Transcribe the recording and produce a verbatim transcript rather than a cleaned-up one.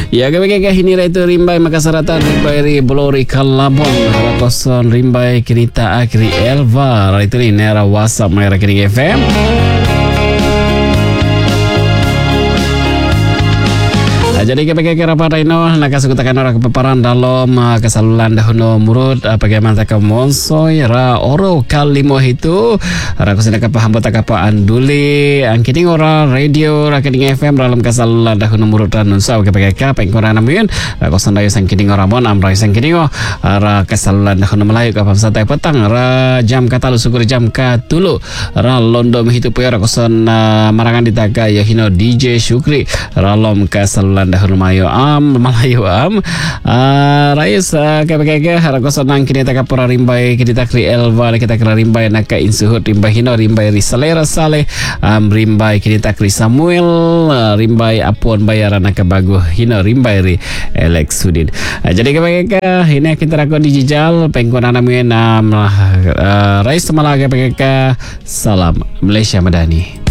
Ya kami ini itu rimbai makasaratan rimbai ri bolori kalabon rakoson rimbai kinita akri elva itu ni nera WhatsApp mereka kini F M. Jadi kita kira pada ino nak kasutakan orang kepaparan dalam uh, kesalulan dahulu murut uh, bagaimana tak monsoi ra oro kalimo itu ra kusina kapaham bota kapa anduli angkini ora radio ra kini F M dalam kesalulan dahulu murut dan nusa bagaimana kapa ingkora namun ra kusana yo sangkini ora mon amra sangkini ra kesalulan dahulu Melayu kapam santai petang ra jam katalu syukur jam katulu ra londo hitu puya ra kusana marangan ditaga ya hino D J Syukri ra lom kesalulan dahulu mayo am Melayu am uh, Rais uh, kaya-kaya harakosan nang kini tak kapura rimbai kini tak kri elva kita kira rimbai naka insuhut rimbai hino rimbai risalera saleh um, rimbai kini tak kri Samuel uh, rimbai apun bayaran naka bagu hino rimbai ri Alex Sudin uh, jadi kaya-kaya ini kita rakon dijijal pengkona namin um, uh, Rais semala kaya-kaya salam Malaysia Madani.